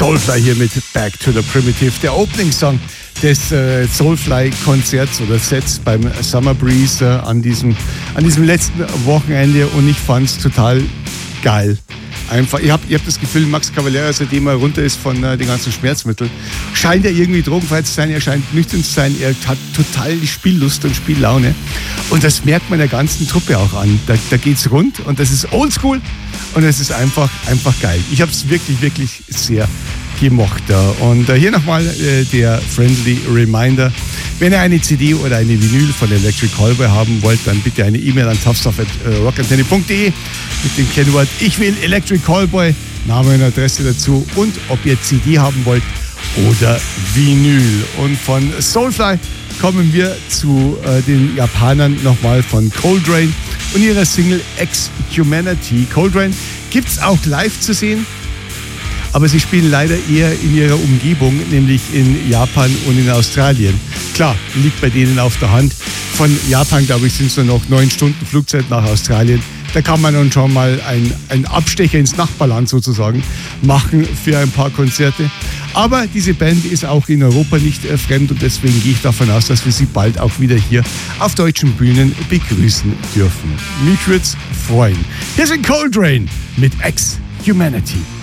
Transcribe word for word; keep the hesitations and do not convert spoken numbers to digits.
Soulfly hier mit Back to the Primitive, der Opening-Song des äh, Soulfly-Konzerts oder Sets beim Summer Breeze äh, an, diesem, an diesem letzten Wochenende, und ich fand es total geil. Einfach, ihr habt, ihr habt das Gefühl, Max Cavalera, seitdem er runter ist von äh, den ganzen Schmerzmitteln, scheint er irgendwie drogenfrei zu sein, er scheint nüchtern zu sein, er hat total die Spiellust und Spiellaune. Und das merkt man der ganzen Truppe auch an. Da, da geht's rund und das ist oldschool und es ist einfach, einfach geil. Ich habe es wirklich, wirklich sehr gemocht. Und äh, hier nochmal äh, der friendly Reminder. Wenn ihr eine C D oder eine Vinyl von Electric Callboy haben wollt, dann bitte eine E-Mail an toughstuff at rockantenne punkt de mit dem Kennwort Ich will Electric Callboy, Name und Adresse dazu und ob ihr C D haben wollt oder Vinyl. Und von Soulfly kommen wir zu äh, den Japanern nochmal von Coldrain und ihrer Single Ex-Humanity. Coldrain gibt es auch live zu sehen, aber sie spielen leider eher in ihrer Umgebung, nämlich in Japan und in Australien. Klar, liegt bei denen auf der Hand. Von Japan, glaube ich, sind es nur noch neun Stunden Flugzeit nach Australien. Da kann man dann schon mal einen Abstecher ins Nachbarland sozusagen machen für ein paar Konzerte. Aber diese Band ist auch in Europa nicht äh, fremd und deswegen gehe ich davon aus, dass wir sie bald auch wieder hier auf deutschen Bühnen begrüßen dürfen. Mich würde es freuen. Hier sind Coldrain mit Ex-Humanity.